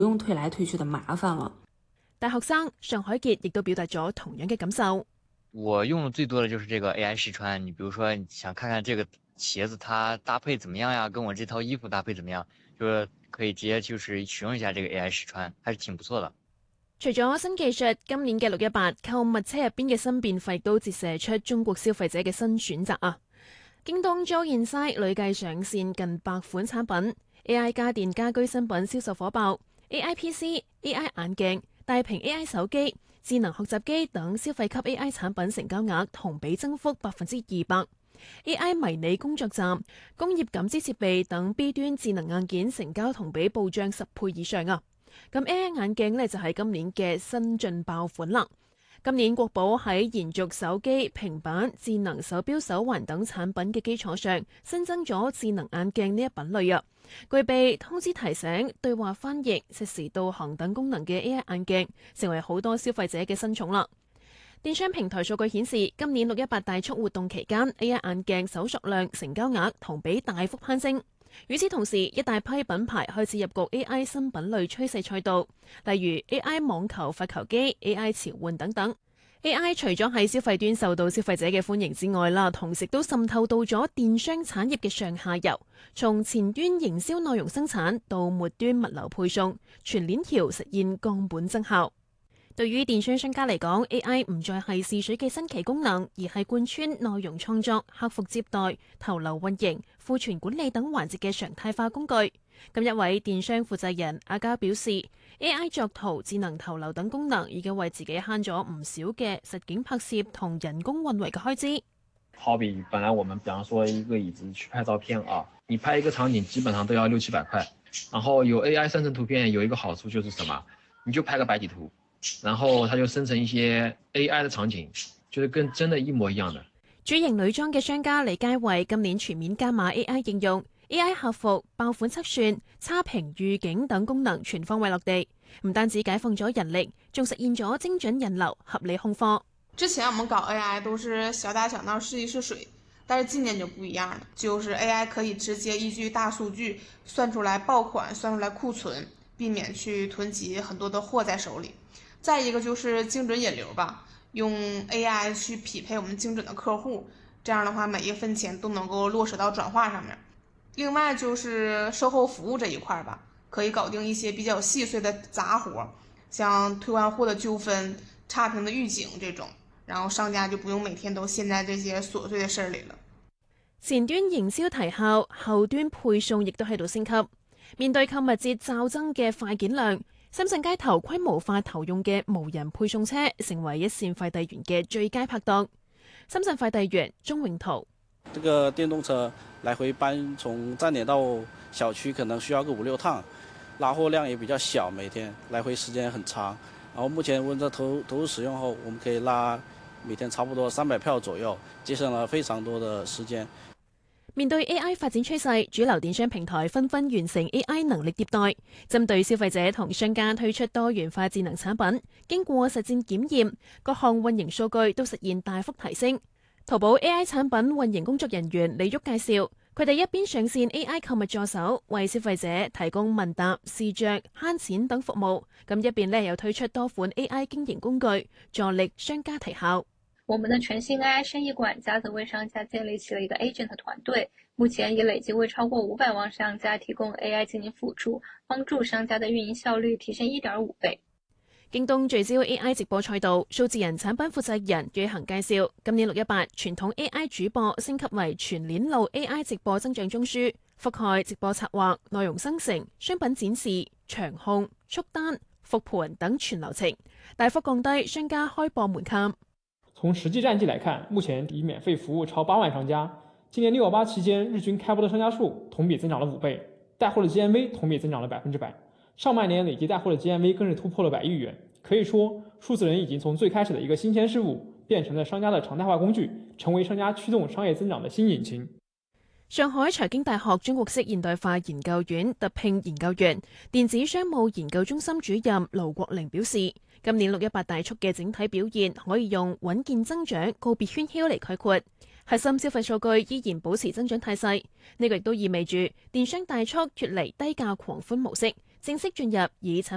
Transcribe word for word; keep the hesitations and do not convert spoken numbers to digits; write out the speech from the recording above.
不用退来退去的麻烦了。 大學生尚海傑亦都表達咗同樣嘅感受。 我用的最多的就是這個 A I 試穿，你比如說你想看看這個鞋子它搭配怎麼樣呀，跟我這套衣服搭配怎麼樣，就是可以直接就是使用一下這個 A I 試穿，還是挺不錯的。 除咗新技術，今年嘅六一八購物車入邊嘅新變廢都折射出中國消費者嘅新選擇啊！京東 Joe Inside 累計上線近百款產品 ，A I 家電家居新品銷售火爆 ，A I P C、A I 眼鏡、大屏 A I 手機、智能學習機等消費級 A I 產品成交額同比增幅百分之二百。A I 迷你工作站、工業感知設備等 B 端智能硬件成交同比暴漲十倍以上啊！咁 A I 眼鏡呢，就係今年嘅新進爆款啦。今年國寶喺延續手機、平板、智能手錶、手環等產品嘅基礎上，新增咗智能眼鏡呢一品類啊。具備通知提醒、對話翻譯、實時導航等功能嘅 A I 眼鏡，成為好多消費者嘅新寵啦。電商平台數據顯示，今年六一八大促活動期間 ，A I 眼鏡搜索量、成交額同比大幅攀升。與此同時，一大批品牌開始入局 A I 新品類趨勢賽道，例如 A I 網球發球機、A I 潮換等等。A I 除咗喺消費端受到消費者嘅歡迎之外啦，同時都滲透到咗電商產業嘅上下游，從前端營銷內容生產到末端物流配送，全鏈條實現降本增效。對於電商商家嚟講 ，A I 唔再係試水嘅新奇功能，而係貫穿內容創作、客服接待、投流運營、庫存管理等環節嘅常態化工具。咁一位電商負責人阿嘉表示 ，A I 作圖、智能投流等功能已經為自己慳咗唔少嘅實景拍攝同人工運維嘅開支。 好比本來我們，比方說一個椅子去拍照片啊，你拍一個場景基本上都要六七百塊，然後有 A I 生成圖片有一個好處就是什麼，你就拍個白底圖。然後它就生成一些 A I 的場景，就是跟真的一模一樣的。 主營女裝嘅商家李佳慧今年全面加碼 A I 應用 ，A I 客服、爆款測算、差評預警等功能全方位落地，唔單止解放咗人力，仲實現咗精準引流、合理控貨。 之前我們搞 A I 都是小打小鬧試一試水，但是今年就不一樣了，就是 A I 可以直接依據大數據算出來爆款，算出來庫存，避免去囤積很多的貨在手裡。再一個就是精準引流吧，用 A I 去匹配我們精準的客戶，這樣的話每一分錢都能夠落實到轉化上面。另外就是售後服務這一塊吧，可以搞定一些比較細碎的雜活，像退換貨的糾紛、差評的預警這種，然後商家就不用每天都陷在這些瑣碎的事裡了。 前端營銷提效，後端配送亦都喺度升級。面對購物節驟增嘅快件量，深圳街頭規模化投用嘅無人配送車，成為一線快遞員嘅最佳拍檔。深圳快遞員鍾永圖： 這個電動車來回搬從站點到小區可能需要個五六趟，拉貨量也比較小，每天來回時間很長。然後目前溫着投投入使用後，我們可以拉每天差不多三百票左右，節省了非常多的時間。 面對 A I 發展趨勢，主流電商平台紛紛完成 A I 能力迭代，針對消費者同商家推出多元化智能產品。經過實戰檢驗，各項運營數據都實現大幅提升。淘寶 A I 產品運營工作人員李旭介紹，佢哋一邊上線 A I 購物助手，為消費者提供問答、試着、慳錢等服務，咁一邊呢又推出多款 A I 經營工具，助力商家提效。 我們的全新 A I 生意管家則為商家建立起了一個 agent 團隊，目前已累計為超過五百萬商家提供 A I 進行輔助，幫助商家的運營效率提升一點五倍。 京東聚焦 A I 直播賽道，數字人產品負責人瑞恒介紹，今年六一八傳統 A I 主播升級為全鏈路 A I 直播增長中樞，覆蓋直播策劃、內容生成、商品展示、場控、速單、復盤等全流程，大幅降低商家開播門檻。 從實際戰績來看，目前已免費服務超八萬商家。今年六幺八期間，日均開播的商家數同比增長了五倍，帶貨的 G M V 同比增長了百分之百。上半年累計帶貨的 G M V 更是突破了百億元。可以說，數字人已經從最開始的一個新鮮事物，變成了商家的常態化工具，成為商家驅動商業增長的新引擎。 上海財經大學中國式現代化研究院特聘研究員、電子商務研究中心主任盧國寧表示，今年六一八大促嘅整體表現可以用穩健增長、告別喧囂嚟概括。核心消費數據依然保持增長態勢，呢個亦都意味住電商大促脫離低價狂歡模式，正式進入以產